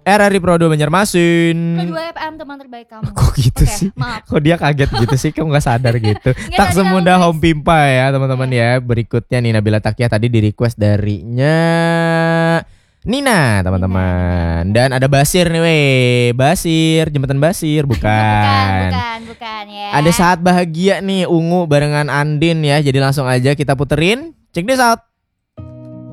RRI Pro 2 Banjarmasin. Pro 2 FM teman terbaik kamu. Kok gitu Oke, sih? maaf. Kok dia kaget gitu sih? Kamu gak sadar gitu. Nggak Tak tadi semudah kamu, Home Pimpa ya teman-teman ya. Berikutnya nih Nabila Takia tadi di request darinya Nina teman-teman. Dan ada Basir nih weh. Basir, jembatan Basir bukan. bukan ya. Ada Saat Bahagia nih Ungu barengan Andin ya. Jadi langsung aja kita puterin. Check this out.